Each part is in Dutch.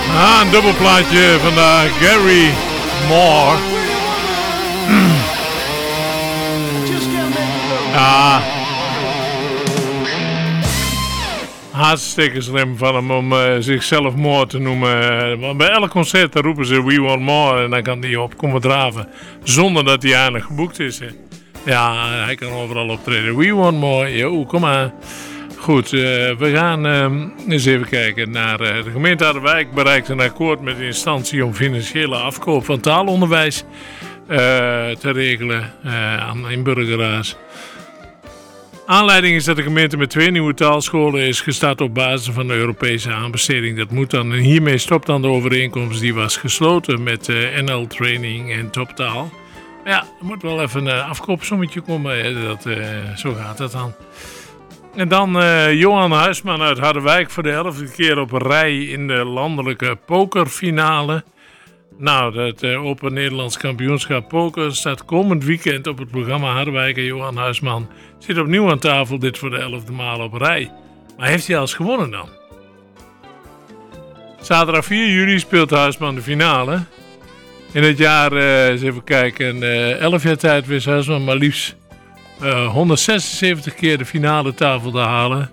Een dubbelplaatje van Gary Moore. Ja. Hartstikke slim van hem om zichzelf Moore te noemen. Want bij elk concert roepen ze We Want More en dan kan hij op komen draven. Zonder dat hij eigenlijk geboekt is. Hè. Ja, hij kan overal optreden. We Want More, yo, kom maar. Goed, we gaan eens even kijken naar de gemeente Harderwijk bereikt een akkoord met de instantie om financiële afkoop van taalonderwijs te regelen aan inburgeraars. Aanleiding is dat de gemeente met 2 nieuwe taalscholen is gestart op basis van de Europese aanbesteding. Dat moet dan, en hiermee stopt dan de overeenkomst die was gesloten met NL Training en Toptaal. Maar ja, er moet wel even een afkoopsommetje komen, zo gaat het dan. En dan Johan Huisman uit Harderwijk voor de 11e keer op een rij in de landelijke pokerfinale. Nou, het Open Nederlands Kampioenschap Poker staat komend weekend op het programma Harderwijk. En Johan Huisman zit opnieuw aan tafel, dit voor de 11e maal op rij. Maar heeft hij al eens gewonnen dan? Zaterdag 4 juli speelt Huisman de finale. In het jaar, eens even kijken, 11 jaar tijd wist Huisman maar liefst 176 keer de finale tafel te halen.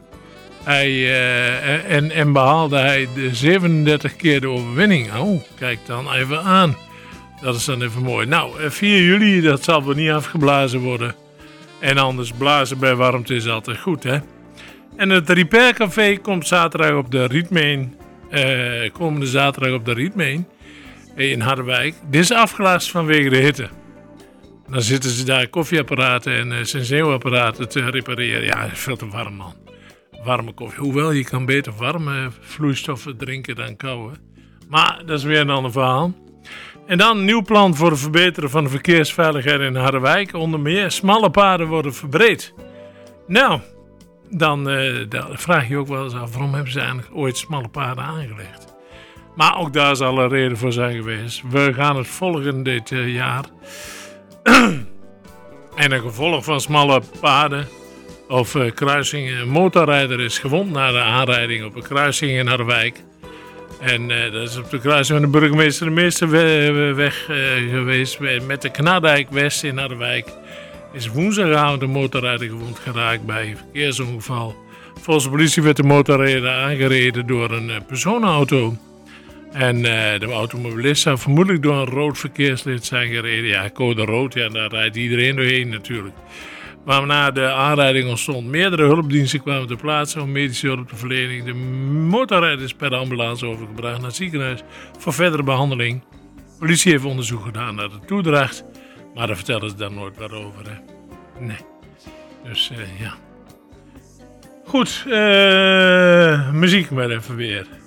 En behaalde hij de 37 keer de overwinning. Oh, kijk dan even aan. Dat is dan even mooi. Nou, 4 juli, dat zal wel niet afgeblazen worden. En anders blazen bij warmte is altijd goed, hè. En het Repair Café komt zaterdag op de Rietmeen. Komende zaterdag op de Rietmeen. In Harderwijk. Dit is afgelast vanwege de hitte. Dan zitten ze daar koffieapparaten en senseeuwapparaten te repareren. Ja, veel te warm, man. Warme koffie. Hoewel, je kan beter warme vloeistoffen drinken dan koude. Maar dat is weer een ander verhaal. En dan een nieuw plan voor het verbeteren van de verkeersveiligheid in Harderwijk. Onder meer smalle paden worden verbreed. Nou, dan vraag je ook wel eens af, waarom hebben ze eigenlijk ooit smalle paden aangelegd? Maar ook daar zal een reden voor zijn geweest. We gaan het volgen dit jaar. En een gevolg van smalle paden of kruisingen. Een motorrijder is gewond na de aanrijding op een kruising in Harderwijk. En dat is op de kruising van de burgemeester de meeste weg geweest. Met de Knadijk West in Harderwijk is woensdagavond een motorrijder gewond geraakt bij een verkeersongeval. Volgens de politie werd de motorrijder aangereden door een personenauto. En de automobilist zou vermoedelijk door een rood verkeerslicht zijn gereden. Ja, code rood, ja, daar rijdt iedereen doorheen natuurlijk. Waarna de aanrijding ontstond. Meerdere hulpdiensten kwamen ter plaatse om medische hulp te verlenen. De motorrijder is per ambulance overgebracht naar het ziekenhuis voor verdere behandeling. De politie heeft onderzoek gedaan naar de toedracht. Maar daar vertellen ze dan nooit wat over, hè. Nee. Dus, ja. Goed, muziek maar even weer.